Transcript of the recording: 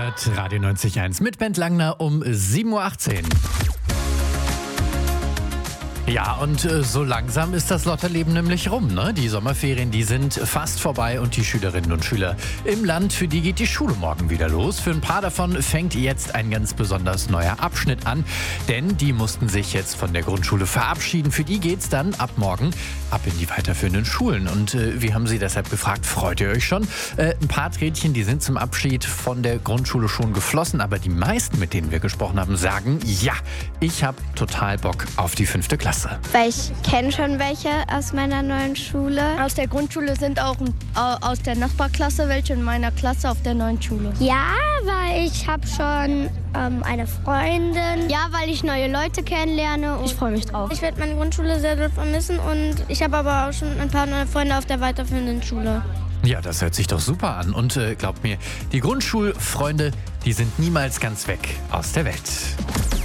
hört Radio 90.1 mit Bent Langner um 7.18 Uhr. Ja, und so langsam ist das Lotterleben nämlich rum, ne? Die Sommerferien, die sind fast vorbei und die Schülerinnen und Schüler im Land, für die geht die Schule morgen wieder los. Für ein paar davon fängt jetzt ein ganz besonders neuer Abschnitt an, denn die mussten sich jetzt von der Grundschule verabschieden. Für die geht's dann ab morgen ab in die weiterführenden Schulen. Und wir haben sie deshalb gefragt, freut ihr euch schon? Ein paar Tränchen, die sind zum Abschied von der Grundschule schon geflossen, aber die meisten, mit denen wir gesprochen haben, sagen, ja, ich habe total Bock auf die 5. Klasse. Weil ich kenne schon welche aus meiner neuen Schule. Aus der Grundschule sind auch aus der Nachbarklasse welche in meiner Klasse auf der neuen Schule. Ja, weil ich habe schon eine Freundin. Ja, weil ich neue Leute kennenlerne. Ich freue mich drauf. Ich werde meine Grundschule sehr doll vermissen und ich habe aber auch schon ein paar neue Freunde auf der weiterführenden Schule. Ja, das hört sich doch super an. Und glaubt mir, die Grundschulfreunde, die sind niemals ganz weg aus der Welt.